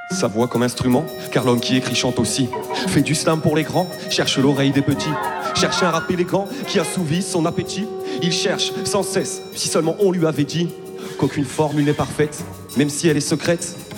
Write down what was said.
Sa voix comme instrument, car l'homme qui écrit chante aussi. Fait du slam pour les grands, cherche l'oreille des petits. Cherche un rap élégant qui assouvit son appétit. Il cherche sans cesse, si seulement on lui avait dit qu'aucune formule n'est parfaite, même si elle est secrète.